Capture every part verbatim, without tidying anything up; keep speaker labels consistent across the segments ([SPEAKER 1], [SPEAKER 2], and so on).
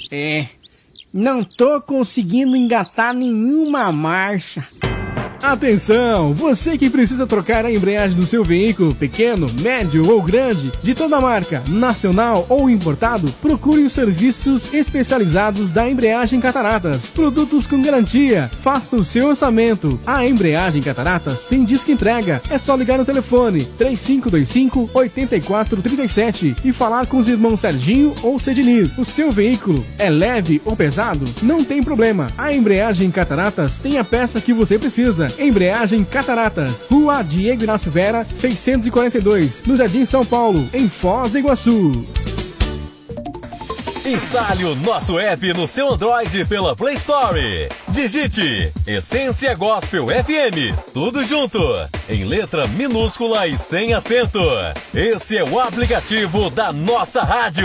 [SPEAKER 1] É, não tô conseguindo engatar nenhuma marcha.
[SPEAKER 2] Atenção! Você que precisa trocar a embreagem do seu veículo, pequeno, médio ou grande, de toda marca, nacional ou importado, procure os serviços especializados da Embreagem Cataratas. Produtos com garantia. Faça o seu orçamento. A Embreagem Cataratas tem disco entrega. É só ligar no telefone três cinco dois cinco, oito quatro três sete e falar com os irmãos Serginho ou Cedinir. O seu veículo é leve ou pesado? Não tem problema. A Embreagem Cataratas tem a peça que você precisa. Embreagem Cataratas, Rua Diego Inácio Vera, seiscentos e quarenta e dois, no Jardim São Paulo, em Foz do Iguaçu.
[SPEAKER 3] Instale o nosso app no seu Android pela Play Store. Digite Essência Gospel F M, tudo junto, em letra minúscula e sem acento. Esse é o aplicativo da nossa rádio.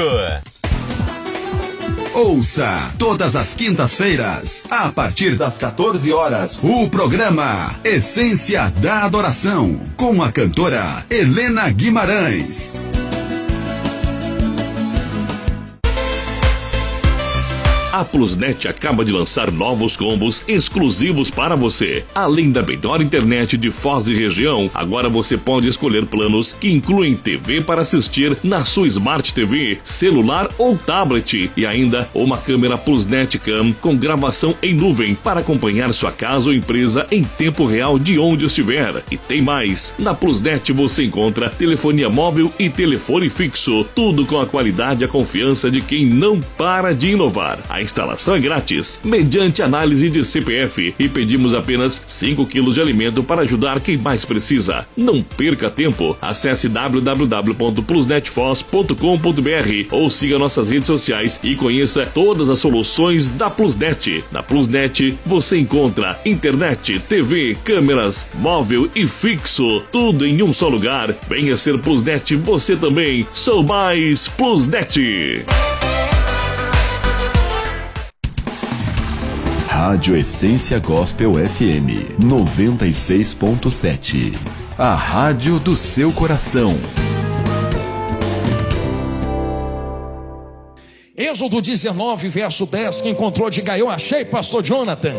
[SPEAKER 4] Ouça todas as quintas-feiras, a partir das quatorze horas, o programa Essência da Adoração, com a cantora Helena Guimarães.
[SPEAKER 5] A Plusnet acaba de lançar novos combos exclusivos para você. Além da melhor internet de Foz e região, agora você pode escolher planos que incluem T V para assistir na sua Smart T V, celular ou tablet e ainda uma câmera Plusnet Cam com gravação em nuvem para acompanhar sua casa ou empresa em tempo real de onde estiver. E tem mais! Na Plusnet você encontra telefonia móvel e telefone fixo, tudo com a qualidade e a confiança de quem não para de inovar. A instalação é grátis, mediante análise de C P F, e pedimos apenas cinco quilos de alimento para ajudar quem mais precisa. Não perca tempo, acesse w w w ponto plusnetfoz ponto com ponto b r ou siga nossas redes sociais e conheça todas as soluções da Plusnet. Na Plusnet você encontra internet, T V, câmeras, móvel e fixo, tudo em um só lugar. Venha ser Plusnet você também. Sou mais Plusnet.
[SPEAKER 6] Rádio Essência Gospel F M noventa e seis ponto sete. A rádio do seu coração.
[SPEAKER 7] Êxodo dezenove, verso dez, que encontrou, diga eu achei, pastor Jonathan.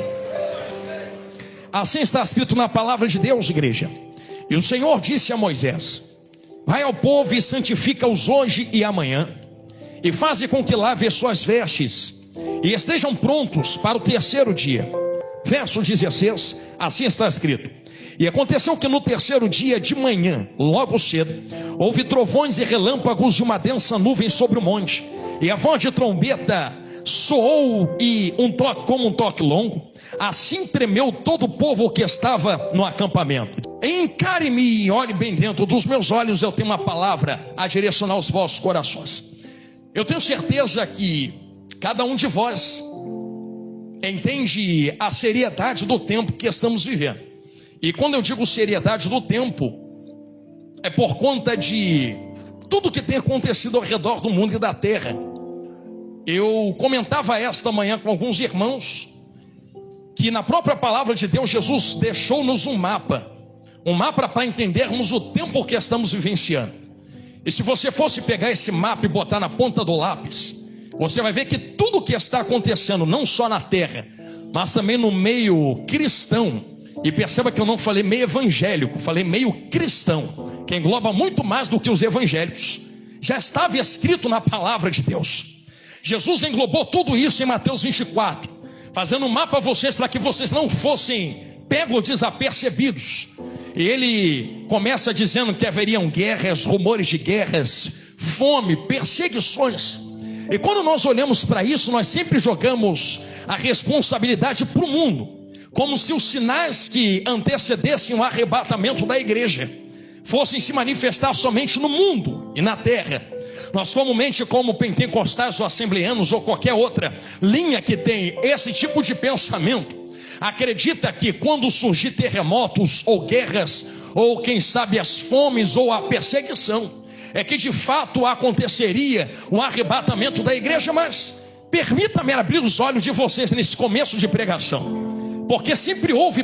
[SPEAKER 7] Assim está escrito na palavra de Deus, igreja. E o Senhor disse a Moisés: vai ao povo e santifica-os hoje e amanhã, e faze com que lave as suas vestes, e estejam prontos para o terceiro dia. Verso dezesseis, assim está escrito: e aconteceu que no terceiro dia de manhã, logo cedo, houve trovões e relâmpagos e uma densa nuvem sobre o monte, e a voz de trombeta soou, e um toque como um toque longo. Assim tremeu todo o povo que estava no acampamento. Encare-me e olhe bem dentro dos meus olhos, eu tenho uma palavra a direcionar os vossos corações. Eu tenho certeza que cada um de vós entende a seriedade do tempo que estamos vivendo. E quando eu digo seriedade do tempo, é por conta de tudo que tem acontecido ao redor do mundo e da terra. Eu comentava esta manhã com alguns irmãos que na própria palavra de Deus, Jesus deixou-nos um mapa. Um mapa para entendermos o tempo que estamos vivenciando. E se você fosse pegar esse mapa e botar na ponta do lápis, você vai ver que tudo o que está acontecendo, não só na terra, mas também no meio cristão, e perceba que eu não falei meio evangélico, falei meio cristão, que engloba muito mais do que os evangélicos, já estava escrito na palavra de Deus. Jesus englobou tudo isso em Mateus vinte e quatro, fazendo um mapa a vocês para que vocês não fossem pegos desapercebidos. E ele começa dizendo que haveriam guerras, rumores de guerras, fome, perseguições. E quando nós olhamos para isso, nós sempre jogamos a responsabilidade para o mundo, como se os sinais que antecedessem o arrebatamento da igreja fossem se manifestar somente no mundo e na terra. Nós comumente, como pentecostais ou assembleanos ou qualquer outra linha que tem esse tipo de pensamento, acredita que quando surgir terremotos ou guerras, ou quem sabe as fomes ou a perseguição, é que de fato aconteceria o arrebatamento da igreja. Mas permita-me abrir os olhos de vocês nesse começo de pregação, porque sempre houve